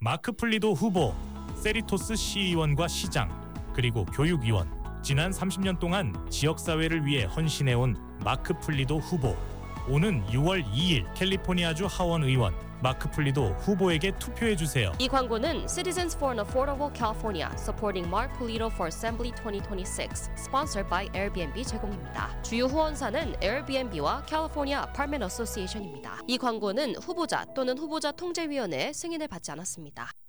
마크 플리도 후보, 세리토스 시의원과 시장, 그리고 교육위원, 지난 30년 동안 지역사회를 위해 헌신해온 마크 플리도 후보. 오는 6월 2일 캘리포니아주 하원 의원 마크 플리도 후보에게 투표해주세요. 이 광고는 Citizens for an Affordable California Supporting Mark Pulido for Assembly 2026 Sponsored by Airbnb 제공입니다. 주요 후원사는 Airbnb와 California Apartment Association입니다. 이 광고는 후보자 또는 후보자 통제위원회의 승인을 받지 않았습니다.